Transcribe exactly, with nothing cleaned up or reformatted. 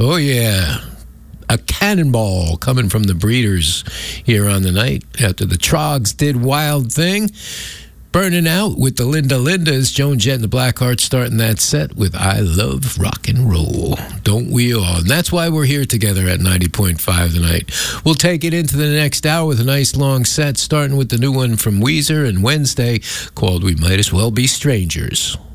Oh, yeah. A cannonball coming from the Breeders here on the night after the Trogs did Wild Thing. Burning Out with the Linda Lindas. Joan Jett and the Blackhearts starting that set with I Love Rock and Roll. Don't we all? And that's why we're here together at ninety point five tonight. We'll take it into the next hour with a nice long set, starting with the new one from Weezer and Wednesday called We Might As Well Be Strangers.